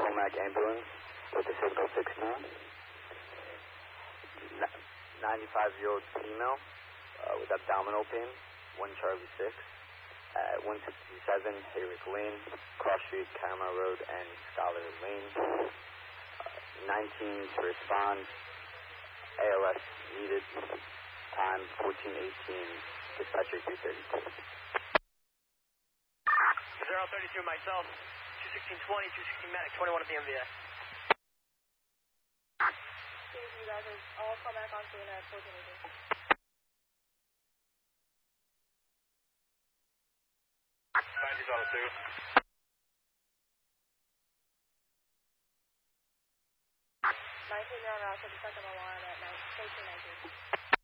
Comac ambulance with a signal 6-9. 95-year-old female with abdominal pain, 1 Charlie 6. At 167 Hayrick Lane, Cross Street, Caramel Road, and Scholar Lane. 19 to respond. ALS needed. Time 14:18. Dispatcher 232. 032 myself. 21620, 216 Medic, 21 at the MVA. You guys are all call back on scene at 14:18. 19 on 52nd alarm at 13:19.